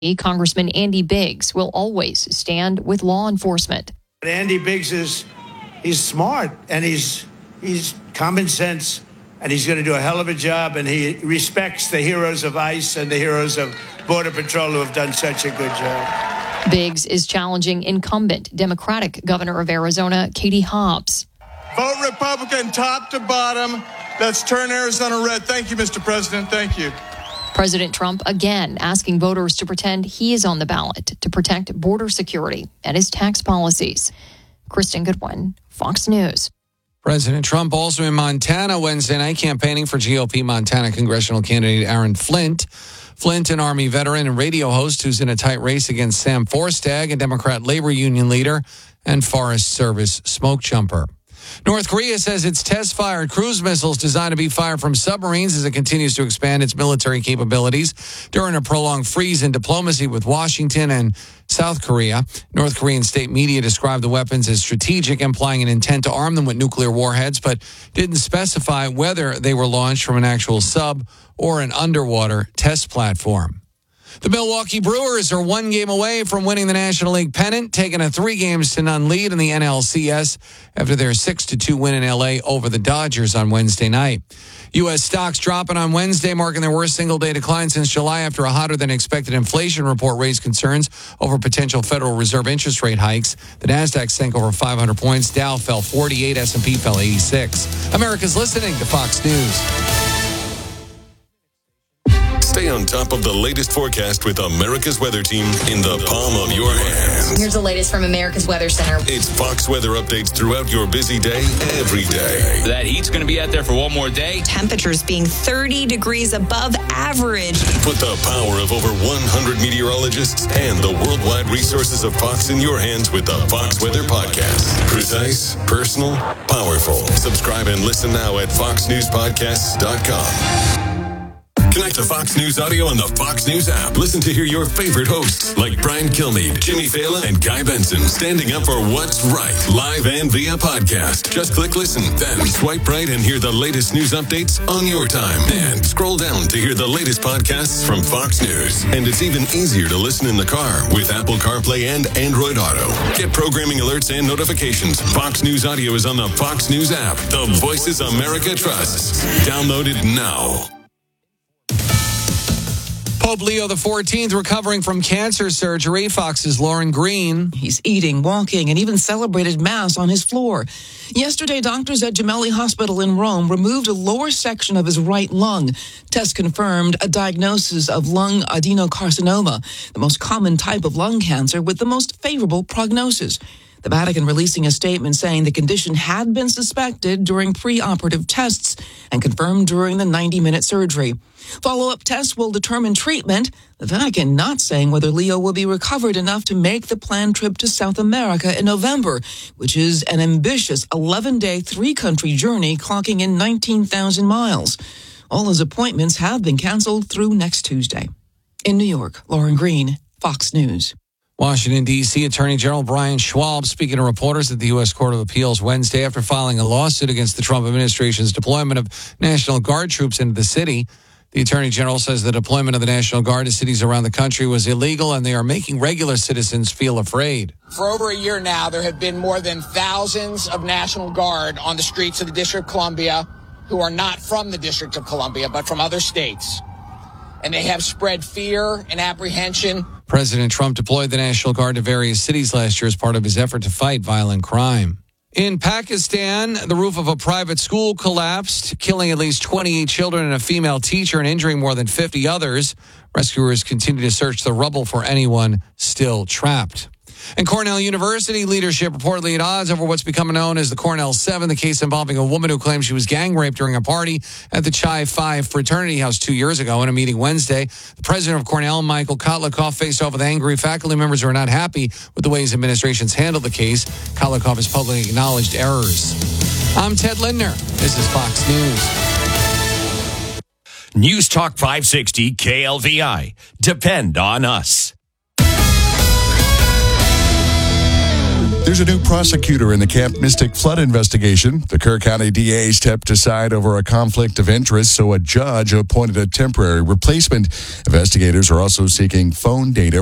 Congressman Andy Biggs will always stand with law enforcement. Andy Biggs he's smart and he's common sense and he's going to do a hell of a job, and he respects the heroes of ICE and the heroes of Border Patrol who have done such a good job. Biggs is challenging incumbent Democratic governor of Arizona, Katie Hobbs. Vote Republican top to bottom. Let's turn Arizona red. Thank you, Mr. President. Thank you. President Trump again asking voters to pretend he is on the ballot to protect border security and his tax policies. Kristen Goodwin, Fox News. President Trump also in Montana Wednesday night campaigning for GOP Montana congressional candidate Aaron Flint. Flint, an Army veteran and radio host who's in a tight race against Sam Forstag, a Democrat labor union leader and Forest Service smoke jumper. North Korea says its test-fired cruise missiles designed to be fired from submarines as it continues to expand its military capabilities during a prolonged freeze in diplomacy with Washington and South Korea. North Korean state media described the weapons as strategic, implying an intent to arm them with nuclear warheads, but didn't specify whether they were launched from an actual sub or an underwater test platform. The Milwaukee Brewers are one game away from winning the National League pennant, taking a 3-0 lead in the NLCS after their 6-2 win in L.A. over the Dodgers on Wednesday night. U.S. stocks dropping on Wednesday, marking their worst single-day decline since July after a hotter-than-expected inflation report raised concerns over potential Federal Reserve interest rate hikes. The Nasdaq sank over 500 points. Dow fell 48. S&P fell 86. America's listening to Fox News. Stay on top of the latest forecast with America's Weather Team in the palm of your hand. Here's the latest from America's Weather Center. It's Fox weather updates throughout your busy day, every day. That heat's going to be out there for one more day. Temperatures being 30 degrees above average. Put the power of over 100 meteorologists and the worldwide resources of Fox in your hands with the Fox Weather Podcast. Precise, personal, powerful. Subscribe and listen now at foxnewspodcasts.com. Connect to Fox News Audio on the Fox News app. Listen to hear your favorite hosts like Brian Kilmeade, Jimmy Fallon, and Guy Benson standing up for what's right, live and via podcast. Just click listen, then swipe right and hear the latest news updates on your time. And scroll down to hear the latest podcasts from Fox News. And it's even easier to listen in the car with Apple CarPlay and Android Auto. Get programming alerts and notifications. Fox News Audio is on the Fox News app. The voices America trusts. Download it now. Pope Leo XIV recovering from cancer surgery. Fox's Lauren Green. He's eating, walking, and even celebrated Mass on his floor. Yesterday, doctors at Gemelli Hospital in Rome removed a lower section of his right lung. Tests confirmed a diagnosis of lung adenocarcinoma, the most common type of lung cancer with the most favorable prognosis. The Vatican releasing a statement saying the condition had been suspected during preoperative tests and confirmed during the 90-minute surgery. Follow-up tests will determine treatment. The Vatican not saying whether Leo will be recovered enough to make the planned trip to South America in November, which is an ambitious 11-day, 3-country journey clocking in 19,000 miles. All his appointments have been canceled through next Tuesday. In New York, Lauren Green, Fox News. Washington, D.C. Attorney General Brian Schwab speaking to reporters at the U.S. Court of Appeals Wednesday after filing a lawsuit against the Trump administration's deployment of National Guard troops into the city. The Attorney General says the deployment of the National Guard to cities around the country was illegal and they are making regular citizens feel afraid. For over a year now, there have been more than thousands of National Guard on the streets of the District of Columbia who are not from the District of Columbia, but from other states. And they have spread fear and apprehension. President Trump deployed the National Guard to various cities last year as part of his effort to fight violent crime. In Pakistan, the roof of a private school collapsed, killing at least 28 children and a female teacher and injuring more than 50 others. Rescuers continue to search the rubble for anyone still trapped. And Cornell University leadership reportedly at odds over what's become known as the Cornell 7, the case involving a woman who claimed she was gang raped during a party at the Chi Phi fraternity house 2 years ago. In a meeting Wednesday, the president of Cornell, Michael Kotlikoff, faced off with angry faculty members who are not happy with the way his administration's handled the case. Kotlikoff has publicly acknowledged errors. I'm Ted Lindner. This is Fox News. News Talk 560 KLVI. Depend on us. There's a new prosecutor in the Camp Mystic flood investigation. The Kerr County DA stepped aside over a conflict of interest, so a judge appointed a temporary replacement. Investigators are also seeking phone data